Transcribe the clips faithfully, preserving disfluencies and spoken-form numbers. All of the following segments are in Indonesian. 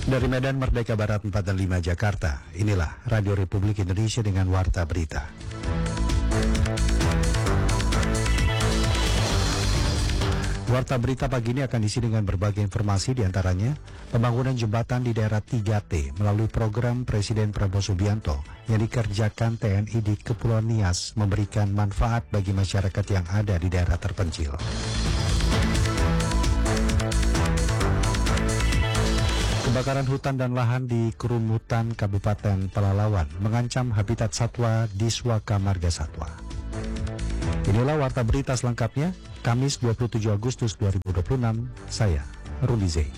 Dari Medan Merdeka Barat empat dan lima Jakarta, inilah Radio Republik Indonesia dengan Warta Berita. Warta Berita pagi ini akan diisi dengan berbagai informasi, diantaranya pembangunan jembatan di daerah tiga T melalui program Presiden Prabowo Subianto yang dikerjakan T N I di Kepulauan Nias memberikan manfaat bagi masyarakat yang ada di daerah terpencil. Kebakaran hutan dan lahan di Kerumutan Kabupaten Pelalawan mengancam habitat satwa di Swaka Marga Satwa. Inilah Warta Berita selengkapnya, Kamis dua puluh tujuh Agustus dua ribu dua puluh enam, saya Rudi Zey.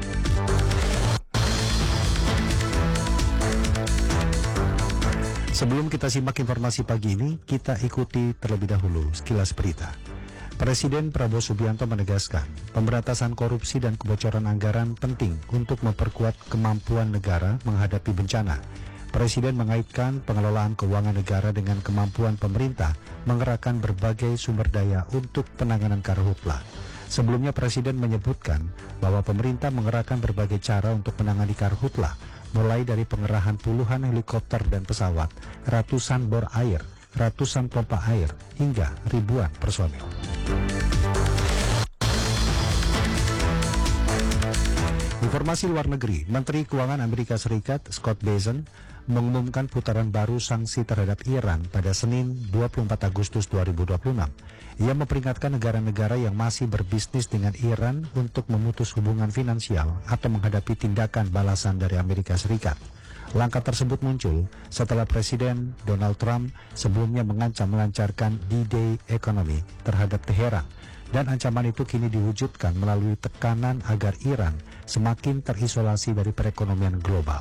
Sebelum kita simak informasi pagi ini, kita ikuti terlebih dahulu sekilas berita. Presiden Prabowo Subianto menegaskan, pemberantasan korupsi dan kebocoran anggaran penting untuk memperkuat kemampuan negara menghadapi bencana. Presiden mengaitkan pengelolaan keuangan negara dengan kemampuan pemerintah mengerahkan berbagai sumber daya untuk penanganan karhutla. Sebelumnya Presiden menyebutkan bahwa pemerintah mengerahkan berbagai cara untuk menangani karhutla, mulai dari pengerahan puluhan helikopter dan pesawat, ratusan bor air, ratusan pompa air, hingga ribuan personel. Informasi luar negeri, Menteri Keuangan Amerika Serikat Scott Bessent mengumumkan putaran baru sanksi terhadap Iran pada Senin dua puluh empat Agustus dua ribu dua puluh enam. Ia memperingatkan negara-negara yang masih berbisnis dengan Iran untuk memutus hubungan finansial atau menghadapi tindakan balasan dari Amerika Serikat. Langkah tersebut muncul setelah Presiden Donald Trump sebelumnya mengancam melancarkan D-Day ekonomi terhadap Teheran, dan ancaman itu kini diwujudkan melalui tekanan agar Iran semakin terisolasi dari perekonomian global.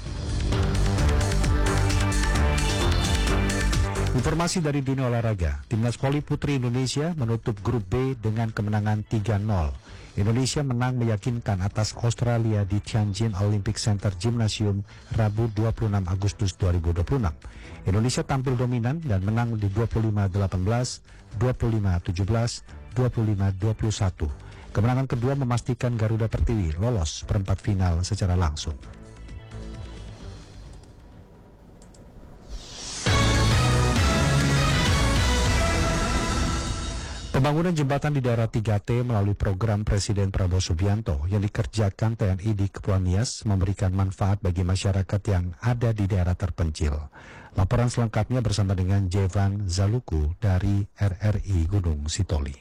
Informasi dari dunia olahraga, Timnas Voli Putri Indonesia menutup grup B dengan kemenangan tiga nol. Indonesia menang meyakinkan atas Australia di Tianjin Olympic Center Gymnasium Rabu dua puluh enam Agustus dua ribu dua puluh enam. Indonesia tampil dominan dan menang di dua puluh lima delapan belas, dua puluh lima tujuh belas, dua puluh lima dua puluh satu. Kemenangan kedua memastikan Garuda Pertiwi lolos perempat final secara langsung. Pembangunan jembatan di daerah tiga T melalui program Presiden Prabowo Subianto yang dikerjakan T N I di Kepulauan Nias memberikan manfaat bagi masyarakat yang ada di daerah terpencil. Laporan selengkapnya bersama dengan Jevan Zaluku dari R R I Gunung Sitoli.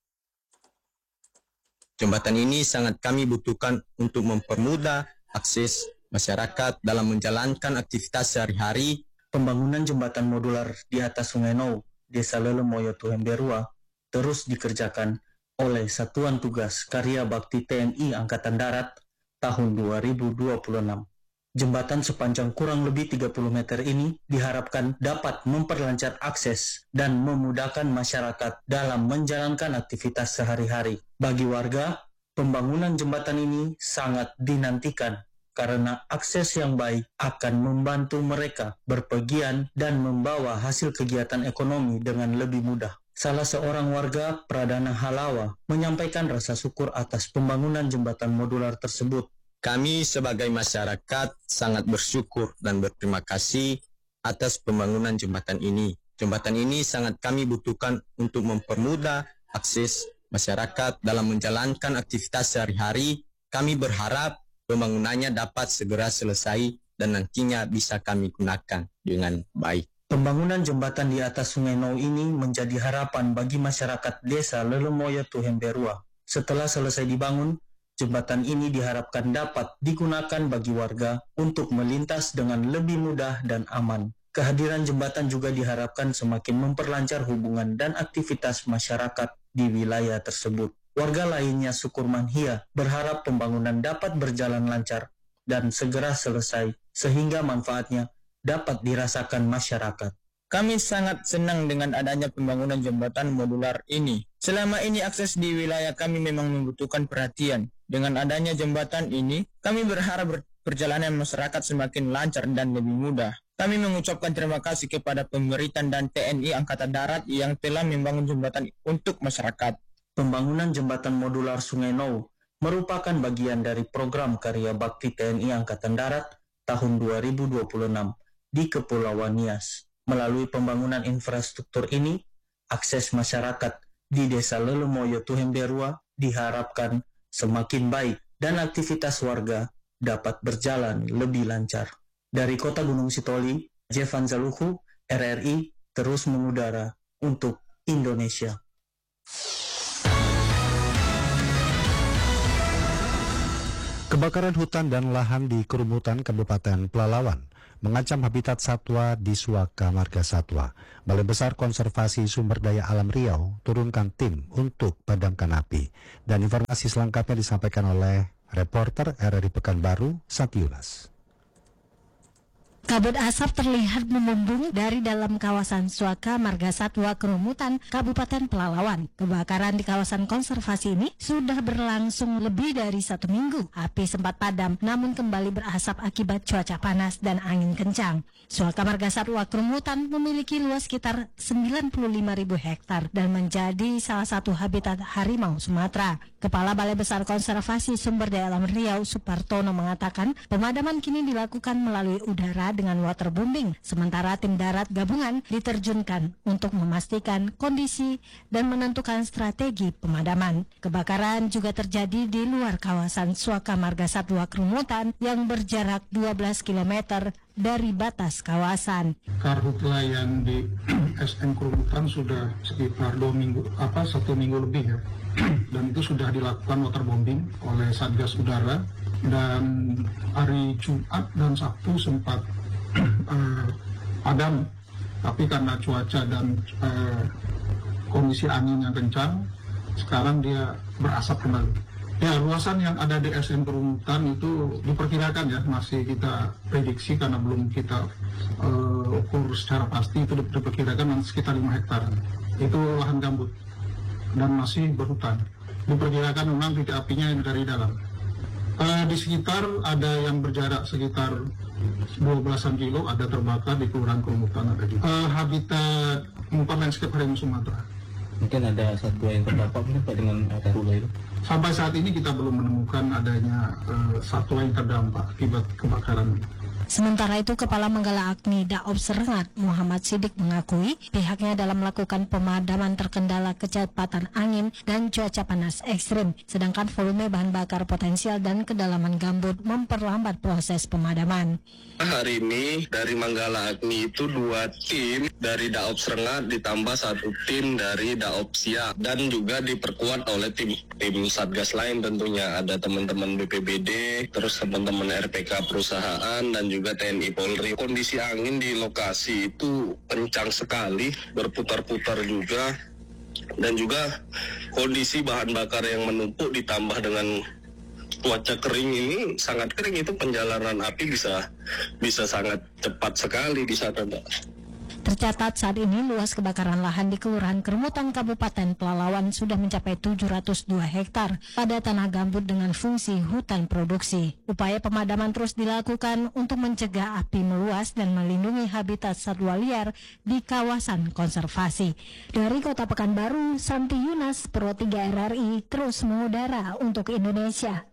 Jembatan ini sangat kami butuhkan untuk mempermudah akses masyarakat dalam menjalankan aktivitas sehari-hari. Pembangunan jembatan modular di atas Sungai Nou, Desa Lelemoyo Tuhemberua, terus dikerjakan oleh Satuan Tugas Karya Bakti T N I Angkatan Darat tahun dua ribu dua puluh enam. Jembatan sepanjang kurang lebih tiga puluh meter ini diharapkan dapat memperlancar akses dan memudahkan masyarakat dalam menjalankan aktivitas sehari-hari. Bagi warga, pembangunan jembatan ini sangat dinantikan karena akses yang baik akan membantu mereka berpergian dan membawa hasil kegiatan ekonomi dengan lebih mudah. Salah seorang warga, Pradana Halawa, menyampaikan rasa syukur atas pembangunan jembatan modular tersebut. Kami sebagai masyarakat sangat bersyukur dan berterima kasih atas pembangunan jembatan ini. Jembatan ini sangat kami butuhkan untuk mempermudah akses masyarakat dalam menjalankan aktivitas sehari-hari. Kami berharap pembangunannya dapat segera selesai dan nantinya bisa kami gunakan dengan baik. Pembangunan jembatan di atas Sungai Nou ini menjadi harapan bagi masyarakat Desa Lelemoyo Tuhemberua. Setelah selesai dibangun, jembatan ini diharapkan dapat digunakan bagi warga untuk melintas dengan lebih mudah dan aman. Kehadiran jembatan juga diharapkan semakin memperlancar hubungan dan aktivitas masyarakat di wilayah tersebut. Warga lainnya Sukurman Hia berharap pembangunan dapat berjalan lancar dan segera selesai sehingga manfaatnya dapat dirasakan masyarakat. Kami sangat senang dengan adanya pembangunan jembatan modular ini. Selama ini akses di wilayah kami memang membutuhkan perhatian. Dengan adanya jembatan ini, kami berharap perjalanan masyarakat semakin lancar dan lebih mudah. Kami mengucapkan terima kasih kepada pemerintah dan T N I Angkatan Darat yang telah membangun jembatan untuk masyarakat. Pembangunan jembatan modular Sungai Nou merupakan bagian dari program Karya Bakti T N I Angkatan Darat tahun dua ribu dua puluh enam di Kepulauan Nias. Melalui pembangunan infrastruktur ini, akses masyarakat di Desa Lelemoyo Tuhemberua diharapkan semakin baik dan aktivitas warga dapat berjalan lebih lancar. Dari Kota Gunung Sitoli, Jevan Zaluhu, R R I, terus mengudara untuk Indonesia. Kebakaran hutan dan lahan di Kerumutan Kabupaten Pelalawan mengancam habitat satwa di Suaka Marga Satwa. Balai Besar Konservasi Sumber Daya Alam Riau turunkan tim untuk padamkan api. Dan informasi selengkapnya disampaikan oleh reporter R R I Pekanbaru, Satiulas. Kabut asap terlihat membumbung dari dalam kawasan Suaka Marga Satwa Kerumutan Kabupaten Pelalawan. Kebakaran di kawasan konservasi ini sudah berlangsung lebih dari satu minggu. Api sempat padam namun kembali berasap akibat cuaca panas dan angin kencang. Suaka Marga Satwa Kerumutan memiliki luas sekitar sembilan puluh lima ribu hektar dan menjadi salah satu habitat harimau Sumatera. Kepala Balai Besar Konservasi Sumber Daya Alam Riau, Supartono, mengatakan pemadaman kini dilakukan melalui udara dengan waterbombing, sementara tim darat gabungan diterjunkan untuk memastikan kondisi dan menentukan strategi pemadaman. Kebakaran juga terjadi di luar kawasan Suaka Marga Satwa Kerumutan yang berjarak dua belas kilometer dari batas kawasan. Karhutla yang di S M Kerumutan sudah sekitar dua minggu, apa satu minggu lebih ya, dan itu sudah dilakukan waterbombing oleh Satgas Udara, dan hari Jumat dan Sabtu sempat uh, padam, tapi karena cuaca dan uh, kondisi angin yang kencang, sekarang dia berasap kembali. Ya, luasan yang ada di S M Kerumutan itu diperkirakan ya, masih kita prediksi karena belum kita uh, ukur secara pasti, itu diperkirakan sekitar lima hektar. Itu lahan gambut dan masih berhutan. Diperkirakan memang titik apinya dari dalam. Uh, di sekitar ada yang berjarak sekitar dua belasan kilo, ada terbakar di Kelurahan Kerumutan, ada juga. Uh, habitat umpan landscape harimau Sumatera. Mungkin ada satwa yang terdampak Pak dengan karhutla itu? Sampai saat ini kita belum menemukan adanya uh, satwa yang terdampak akibat kebakaran. Sementara itu, Kepala Manggala Agni Daops Rengat Muhammad Sidik mengakui pihaknya dalam melakukan pemadaman terkendala kecepatan angin dan cuaca panas ekstrim, sedangkan volume bahan bakar potensial dan kedalaman gambut memperlambat proses pemadaman. Hari ini dari Manggala Agni itu dua tim dari Daops Rengat ditambah satu tim dari Daops Siak, dan juga diperkuat oleh tim tim Satgas lain tentunya, ada teman-teman B P B D, terus teman-teman R P K perusahaan dan juga T N I Polri. Kondisi angin di lokasi itu kencang sekali, berputar-putar juga, dan juga kondisi bahan bakar yang menumpuk ditambah dengan cuaca kering ini sangat kering, itu penjalanan api bisa bisa sangat cepat sekali di sana, Mbak. Tercatat saat ini luas kebakaran lahan di Kelurahan Kerumutan Kabupaten Pelalawan sudah mencapai tujuh ratus dua hektar pada tanah gambut dengan fungsi hutan produksi. Upaya pemadaman terus dilakukan untuk mencegah api meluas dan melindungi habitat satwa liar di kawasan konservasi. Dari Kota Pekanbaru, Santi Yunas, Pro tiga R R I, terus mengudara untuk Indonesia.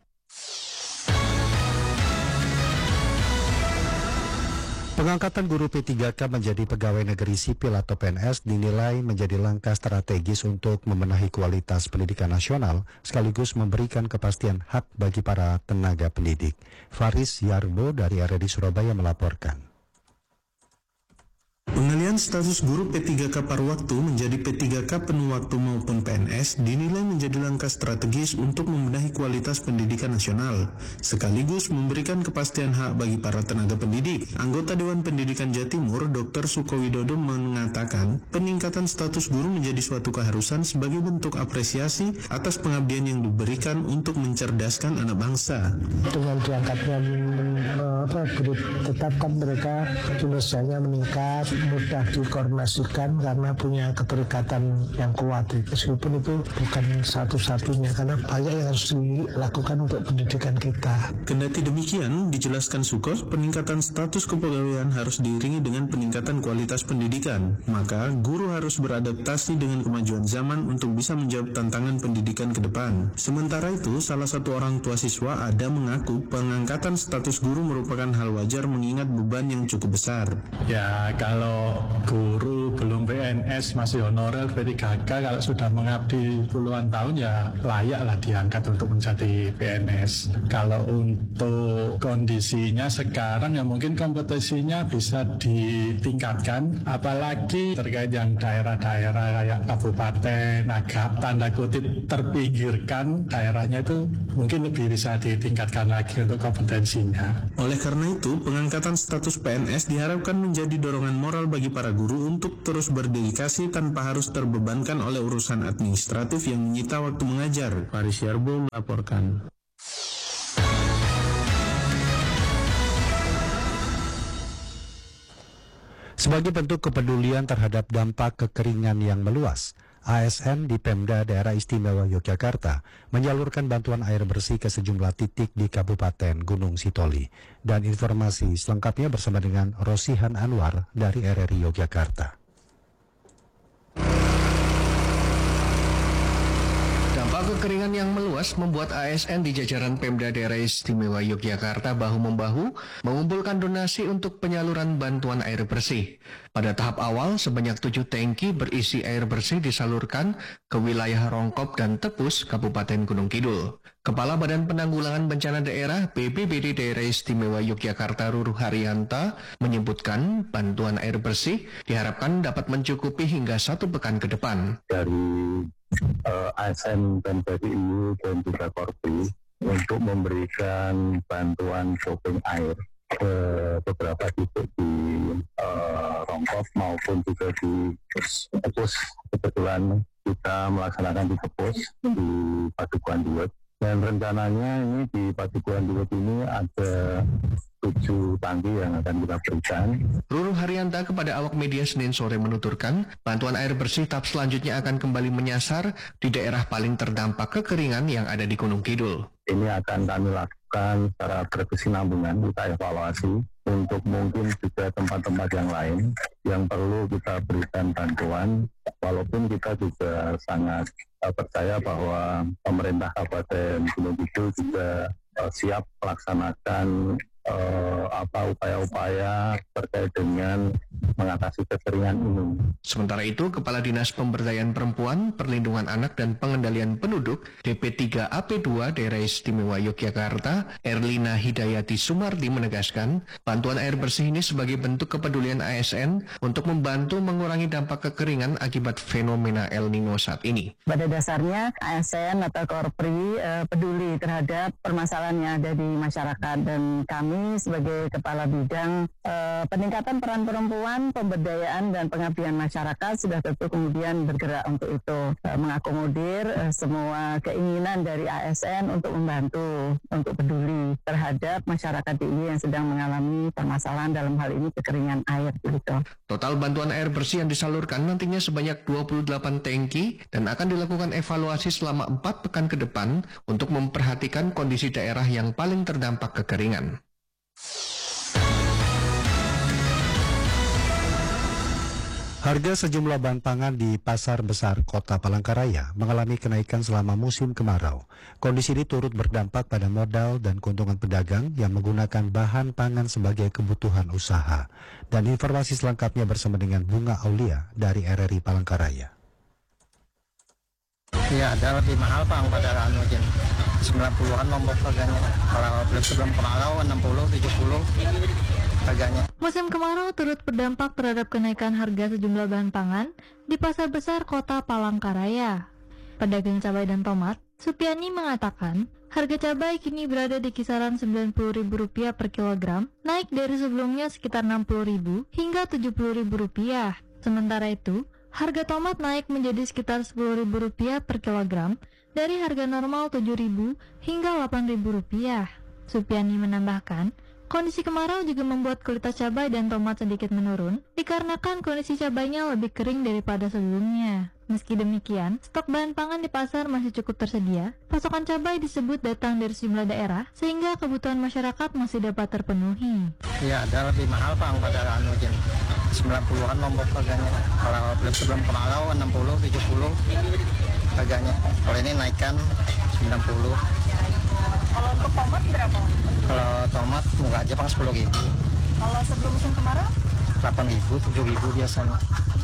Pengangkatan guru P tiga K menjadi pegawai negeri sipil atau P N S dinilai menjadi langkah strategis untuk memenuhi kualitas pendidikan nasional sekaligus memberikan kepastian hak bagi para tenaga pendidik. Faris Yarbo dari R R I Surabaya melaporkan. Pengalihan status guru P tiga K paruh waktu menjadi P tiga K penuh waktu maupun P N S dinilai menjadi langkah strategis untuk membenahi kualitas pendidikan nasional, sekaligus memberikan kepastian hak bagi para tenaga pendidik. Anggota Dewan Pendidikan Jawa Timur, Doktor Sukowidodo, mengatakan peningkatan status guru menjadi suatu keharusan sebagai bentuk apresiasi atas pengabdian yang diberikan untuk mencerdaskan anak bangsa. Dengan diangkatnya apa, guru tetap kan mereka kinerjanya meningkat, mudah dikoordinasikan karena punya keterikatan yang kuat. Meskipun itu bukan satu-satunya, karena banyak yang harus dilakukan untuk pendidikan kita. Kendati demikian, dijelaskan Sukos, peningkatan status kepegawaian harus diiringi dengan peningkatan kualitas pendidikan. Maka, guru harus beradaptasi dengan kemajuan zaman untuk bisa menjawab tantangan pendidikan ke depan. Sementara itu, salah satu orang tua siswa Ada mengaku pengangkatan status guru merupakan hal wajar mengingat beban yang cukup besar. Ya, kalau guru belum P N S masih honorer P tiga K, kalau sudah mengabdi puluhan tahun ya layaklah diangkat untuk menjadi P N S. Kalau untuk kondisinya sekarang ya mungkin kompetisinya bisa ditingkatkan, apalagi terkait yang daerah-daerah kayak kabupaten agak tanda kutip terpinggirkan daerahnya, itu mungkin lebih bisa ditingkatkan lagi untuk kompetensinya. Oleh karena itu, pengangkatan status P N S diharapkan menjadi dorongan moral bagi para guru untuk terus berdedikasi tanpa harus terbebankan oleh urusan administratif yang menyita waktu mengajar. Faris Yarbo melaporkan. Sebagai bentuk kepedulian terhadap dampak kekeringan yang meluas, A S N di Pemda Daerah Istimewa Yogyakarta menyalurkan bantuan air bersih ke sejumlah titik di Kabupaten Gunung Sitoli. Dan informasi selengkapnya bersama dengan Rosihan Anwar dari R R I Yogyakarta. Dampak kekeringan yang meluas membuat A S N di jajaran Pemda Daerah Istimewa Yogyakarta bahu-membahu mengumpulkan donasi untuk penyaluran bantuan air bersih. Pada tahap awal, sebanyak tujuh tangki berisi air bersih disalurkan ke wilayah Rongkop dan Tepus, Kabupaten Gunung Kidul. Kepala Badan Penanggulangan Bencana Daerah B P B D Daerah Istimewa Yogyakarta Ruru Haryanta menyebutkan bantuan air bersih diharapkan dapat mencukupi hingga satu pekan ke depan. Dari uh, A S N dan B P I U dan juga Korpi untuk memberikan bantuan shopping air ke beberapa titik di uh, Rongkop maupun juga di Tepus. Kebetulan kita melaksanakan di Tepus di Padukuhan Duet, dan rencananya ini di Padukuhan Duet ini ada tujuh tangki yang akan kita berikan. Ruru Haryanta kepada awak media Senin sore menuturkan, bantuan air bersih tahap selanjutnya akan kembali menyasar di daerah paling terdampak kekeringan yang ada di Gunung Kidul. Ini akan kami lakukan secara berkesinambungan, kita evaluasi untuk mungkin juga tempat-tempat yang lain yang perlu kita berikan bantuan, walaupun kita juga sangat uh, percaya bahwa pemerintah Kabupaten Gunung Kidul juga uh, siap melaksanakan Uh, apa upaya-upaya terkait dengan mengatasi kekeringan ini. Sementara itu, Kepala Dinas Pemberdayaan Perempuan, Perlindungan Anak dan Pengendalian Penduduk D P tiga A P dua Daerah Istimewa Yogyakarta, Erlina Hidayati Sumardi menegaskan, bantuan air bersih ini sebagai bentuk kepedulian A S N untuk membantu mengurangi dampak kekeringan akibat fenomena El Nino saat ini. Pada dasarnya A S N atau Korpri eh, peduli terhadap permasalahan yang ada di masyarakat, dan kami Kami sebagai Kepala Bidang eh, Peningkatan Peran Perempuan, Pemberdayaan dan Pengabdian Masyarakat sudah tentu kemudian bergerak untuk itu, eh, mengakomodir eh, semua keinginan dari A S N untuk membantu, untuk peduli terhadap masyarakat D I Y yang sedang mengalami permasalahan dalam hal ini kekeringan air. Gitu. Total bantuan air bersih yang disalurkan nantinya sebanyak dua puluh delapan tangki dan akan dilakukan evaluasi selama empat pekan ke depan untuk memperhatikan kondisi daerah yang paling terdampak kekeringan. Harga sejumlah bahan pangan di Pasar Besar Kota Palangkaraya mengalami kenaikan selama musim kemarau. Kondisi ini turut berdampak pada modal dan keuntungan pedagang yang menggunakan bahan pangan sebagai kebutuhan usaha. Dan informasi selengkapnya bersama dengan Bunga Aulia dari R R I Palangkaraya. Iya, ada lebih mahal Pak pada anu aja. sembilan puluhan lombok harganya. Kalau sebelum kemarau enam puluh, tujuh puluh harganya. Musim kemarau turut berdampak terhadap kenaikan harga sejumlah bahan pangan di Pasar Besar Kota Palangkaraya. Pedagang cabai dan tomat, Supiani mengatakan, harga cabai kini berada di kisaran sembilan puluh ribu rupiah per kilogram, naik dari sebelumnya sekitar enam puluh ribu hingga tujuh puluh ribu rupiah. Sementara itu, harga tomat naik menjadi sekitar sepuluh ribu rupiah per kilogram dari harga normal tujuh ribu hingga delapan ribu rupiah. Supiani menambahkan, Kondisi kemarau juga membuat kualitas cabai dan tomat sedikit menurun, dikarenakan kondisi cabainya lebih kering daripada sebelumnya. Meski demikian, stok bahan pangan di pasar masih cukup tersedia. Pasokan cabai disebut datang dari sejumlah daerah, sehingga kebutuhan masyarakat masih dapat terpenuhi. Iya, ada lebih mahal Pak pada anu Jen. sembilan puluhan lombok harganya. Kalau belum sebelum kemarau enam puluh, tujuh puluh harganya. Kalau ini naikkan sembilan puluh. Kalau untuk tomat berapa? Kalau tomat murah aja Pak sepuluh ribu. Kalau sebelum musim kemarau? delapan ribu, tujuh ribu biasanya.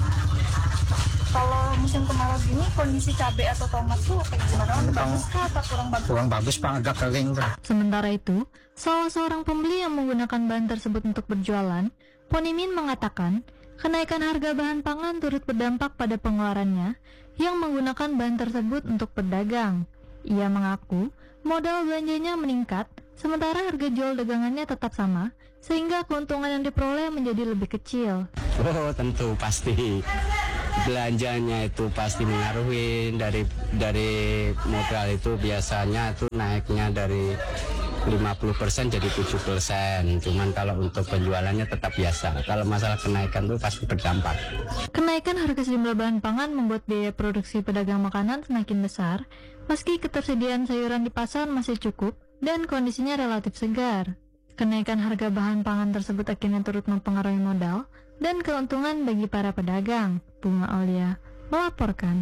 Kalau musim kemarau gini kondisi cabai atau tomat tuh kayak gimana? Bagus kah atau kurang bagus? Kurang bagus Pak, agak kering. Sementara itu, salah seorang pembeli yang menggunakan bahan tersebut untuk berjualan, Ponimin mengatakan, kenaikan harga bahan pangan turut berdampak pada pengeluarannya yang menggunakan bahan tersebut untuk berdagang. Ia mengaku, modal belanjanya meningkat, sementara harga jual dagangannya tetap sama, sehingga keuntungan yang diperoleh menjadi lebih kecil. Oh, tentu pasti. Belanjanya itu pasti mengaruhi dari dari modal itu biasanya itu naiknya dari lima puluh persen jadi tujuh persen. Cuman kalau untuk penjualannya tetap biasa. Kalau masalah kenaikan itu pasti berdampak. Kenaikan harga sejumlah bahan pangan membuat biaya produksi pedagang makanan semakin besar, meski ketersediaan sayuran di pasar masih cukup dan kondisinya relatif segar. Kenaikan harga bahan pangan tersebut akhirnya turut mempengaruhi modal dan keuntungan bagi para pedagang. Bunga Aulia melaporkan.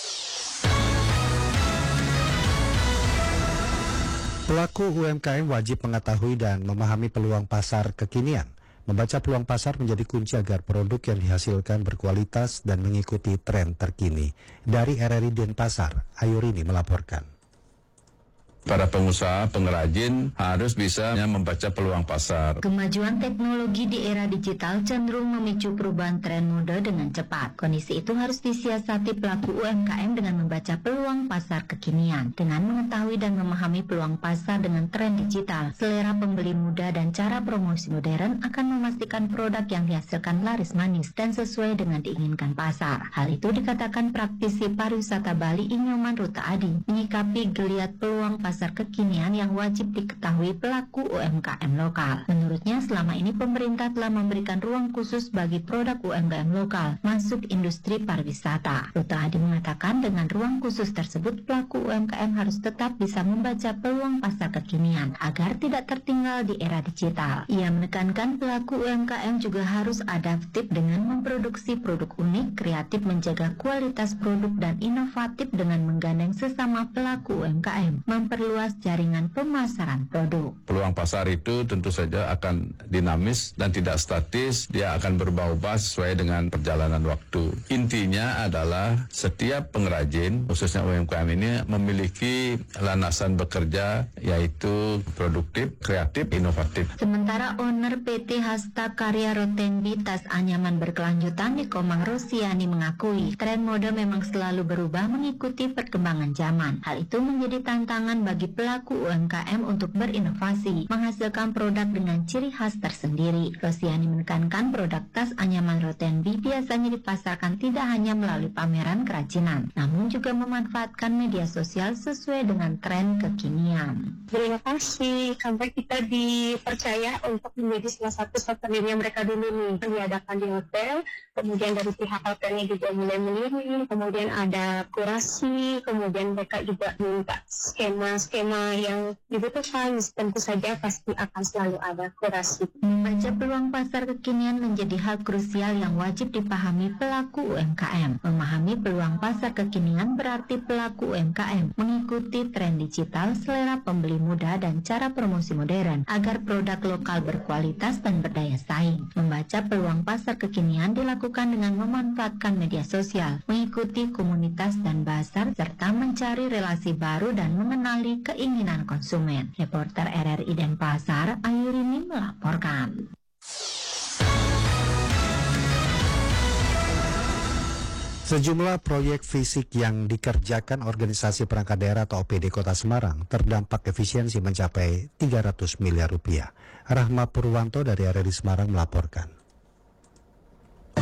Pelaku U M K M wajib mengetahui dan memahami peluang pasar kekinian. Membaca peluang pasar menjadi kunci agar produk yang dihasilkan berkualitas dan mengikuti tren terkini. Dari R R I Denpasar, Ayurini melaporkan. Para pengusaha, pengrajin harus bisa membaca peluang pasar. Kemajuan teknologi di era digital cenderung memicu perubahan tren mode dengan cepat. Kondisi itu harus disiasati pelaku U M K M dengan membaca peluang pasar kekinian. Dengan mengetahui dan memahami peluang pasar dengan tren digital, selera pembeli muda dan cara promosi modern akan memastikan produk yang dihasilkan laris manis dan sesuai dengan diinginkan pasar. Hal itu dikatakan praktisi pariwisata Bali Inyoman Ruta Adi menyikapi geliat peluang pasar pasar kekinian yang wajib diketahui pelaku U M K M lokal. Menurutnya, selama ini pemerintah telah memberikan ruang khusus bagi produk U M K M lokal masuk industri pariwisata. Ruta Adi mengatakan dengan ruang khusus tersebut pelaku U M K M harus tetap bisa membaca peluang pasar kekinian agar tidak tertinggal di era digital. Ia menekankan pelaku U M K M juga harus adaptif dengan memproduksi produk unik, kreatif menjaga kualitas produk dan inovatif dengan menggandeng sesama pelaku U M K M, memperluas jaringan pemasaran produk. Peluang pasar itu tentu saja akan dinamis dan tidak statis, dia akan berubah-ubah sesuai dengan perjalanan waktu. Intinya adalah setiap pengrajin, khususnya U M K M ini memiliki landasan bekerja yaitu produktif, kreatif, inovatif. Sementara owner P T Hasta Karya Rotenbi Tas Anyaman Berkelanjutan di Komang Rosiani mengakui tren mode memang selalu berubah mengikuti perkembangan zaman. Hal itu menjadi tantangan bagi pelaku U M K M untuk berinovasi, menghasilkan produk dengan ciri khas tersendiri. Rosiani menekankan produk tas anyaman Rotenbi biasanya dipasarkan tidak hanya melalui pameran kerajinan, namun juga memanfaatkan media sosial sesuai dengan tren kekinian. Berinovasi sampai kita dipercaya untuk menjadi salah satu souvenirnya mereka dulu nih. Diadakan di hotel, kemudian dari pihak hotelnya juga mulai meniru, kemudian ada kurasi, kemudian mereka juga minta skema-skema yang dibutuhkan. Tentu saja pasti akan selalu ada kurasi. Membaca peluang pasar kekinian menjadi hal krusial yang wajib dipahami pelaku U M K M. Memahami peluang pasar kekinian berarti pelaku U M K M mengikuti tren digital, selera pembeli muda, dan cara promosi modern agar produk lokal berkualitas dan berdaya saing. Membaca peluang pasar kekinian dilakukan dengan memanfaatkan media sosial, mengikuti komunitas dan bazar, serta mencari relasi baru dan mengenali keinginan konsumen. Reporter R R I Denpasar, Ayurini melaporkan. Sejumlah proyek fisik yang dikerjakan Organisasi Perangkat Daerah atau O P D Kota Semarang terdampak efisiensi mencapai tiga ratus miliar rupiah. Rahma Purwanto dari R R I Semarang melaporkan.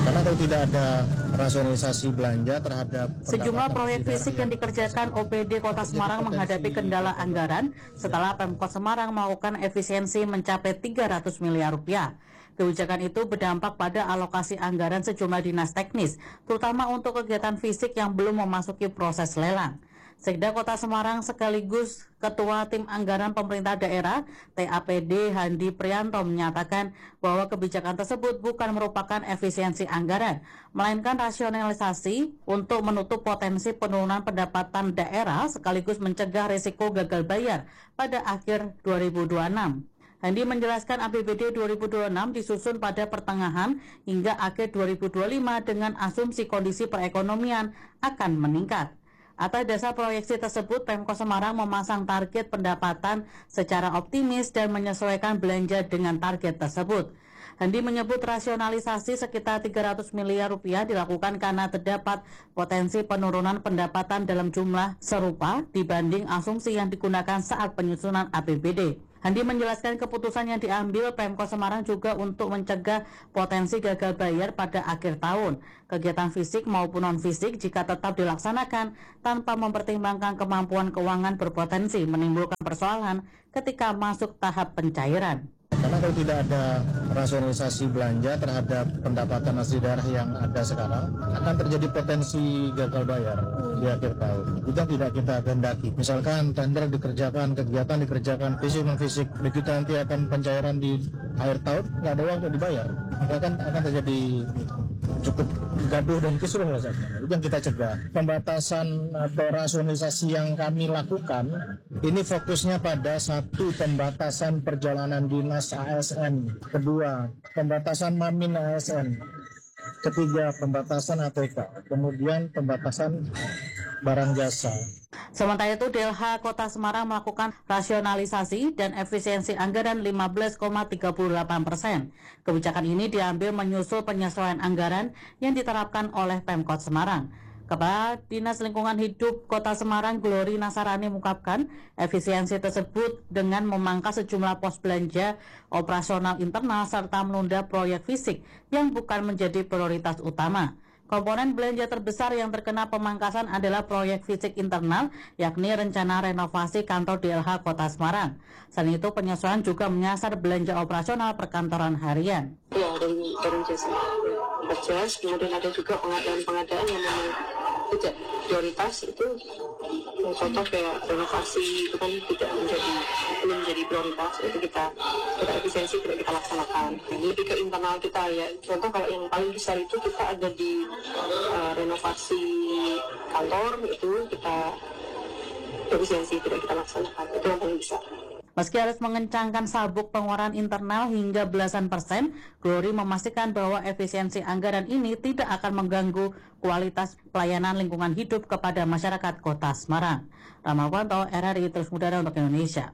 Karena kalau tidak ada rasionalisasi belanja terhadap sejumlah proyek fisik yang dikerjakan O P D Kota Semarang menghadapi kendala anggaran setelah Pemkot Semarang melakukan efisiensi mencapai tiga ratus miliar rupiah. Kebijakan itu berdampak pada alokasi anggaran sejumlah dinas teknis, terutama untuk kegiatan fisik yang belum memasuki proses lelang. Sekda Kota Semarang sekaligus Ketua Tim Anggaran Pemerintah Daerah T A P D Handi Prianto menyatakan bahwa kebijakan tersebut bukan merupakan efisiensi anggaran, melainkan rasionalisasi untuk menutup potensi penurunan pendapatan daerah sekaligus mencegah risiko gagal bayar pada akhir dua ribu dua puluh enam. Handi menjelaskan A P B D dua ribu dua puluh enam disusun pada pertengahan hingga akhir dua ribu dua puluh lima dengan asumsi kondisi perekonomian akan meningkat. Atas dasar proyeksi tersebut, Pemkot Semarang memasang target pendapatan secara optimis dan menyesuaikan belanja dengan target tersebut. Handi menyebut rasionalisasi sekitar tiga ratus miliar rupiah dilakukan karena terdapat potensi penurunan pendapatan dalam jumlah serupa dibanding asumsi yang digunakan saat penyusunan A P B D. Handi menjelaskan keputusan yang diambil Pemkot Semarang juga untuk mencegah potensi gagal bayar pada akhir tahun. Kegiatan fisik maupun non-fisik jika tetap dilaksanakan tanpa mempertimbangkan kemampuan keuangan berpotensi menimbulkan persoalan ketika masuk tahap pencairan. Karena kalau tidak ada rasionalisasi belanja terhadap pendapatan asli daerah yang ada sekarang, akan terjadi potensi gagal bayar di akhir tahun. Itu yang tidak kita kehendaki. Misalkan tender dikerjakan, kegiatan dikerjakan, fisik non-fisik, begitu nanti akan pencairan di akhir tahun, nggak ada uang untuk dibayar. Maka akan, akan terjadi cukup gaduh dan kisruh lah. Itu yang kita cegah. Pembatasan atau rasionalisasi yang kami lakukan, ini fokusnya pada satu, pembatasan perjalanan dinas A S N, kedua pembatasan mamin A S N, ketiga pembatasan A T K, kemudian pembatasan barang jasa. Sementara itu, D L H Kota Semarang melakukan rasionalisasi dan efisiensi anggaran lima belas koma tiga puluh delapan persen. Kebijakan ini diambil menyusul penyesuaian anggaran yang diterapkan oleh Pemkot Semarang. Kepala Dinas Lingkungan Hidup Kota Semarang Glory Nasarani mengungkapkan efisiensi tersebut dengan memangkas sejumlah pos belanja operasional internal serta menunda proyek fisik yang bukan menjadi prioritas utama. Komponen belanja terbesar yang terkena pemangkasan adalah proyek fisik internal, yakni rencana renovasi kantor D L H Kota Semarang. Selain itu, penyesuaian juga menyasar belanja operasional perkantoran harian. Ya, dari, dari jasa berjas, kemudian ada juga pengadaan-pengadaan yang memang tidak prioritas, itu contoh kayak renovasi itu kan tidak menjadi belum menjadi prioritas, itu kita kita efisiensi tidak kita laksanakan. Ini lebih ke internal kita ya. Contoh kalau yang paling besar itu kita ada di uh, renovasi kantor, itu kita efisiensi tidak kita laksanakan, itu yang paling besar. Meski harus mengencangkan sabuk pengeluaran internal hingga belasan persen, Glory memastikan bahwa efisiensi anggaran ini tidak akan mengganggu kualitas pelayanan lingkungan hidup kepada masyarakat Kota Semarang. Rama Wanto, R R I Terus Udara untuk Indonesia.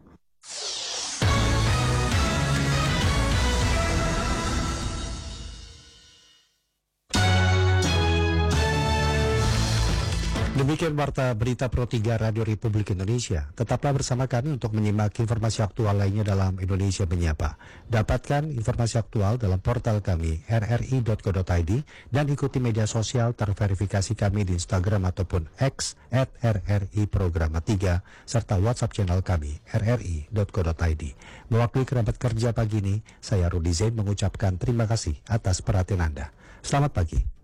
Demikian warta berita Pro tiga Radio Republik Indonesia. Tetaplah bersama kami untuk menyimak informasi aktual lainnya dalam Indonesia Menyapa. Dapatkan informasi aktual dalam portal kami r r i dot co dot i d dan ikuti media sosial terverifikasi kami di Instagram ataupun X at r r i programa tiga serta WhatsApp channel kami r r i dot co dot i d. Mewakili kerabat kerja pagi ini, saya Rudi Zain mengucapkan terima kasih atas perhatian Anda. Selamat pagi.